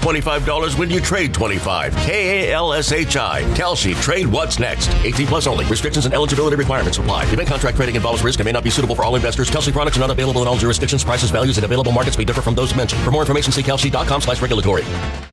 $25 when you trade 25. KALSHI. Kalshi. Trade what's next. 18 plus only. Restrictions and eligibility requirements apply. Event contract trading involves risk and may not be suitable for all investors. Kalshi products are not available in all jurisdictions. Prices, values, and available markets may differ from those mentioned. For more information, see kalshi.com/regulatory.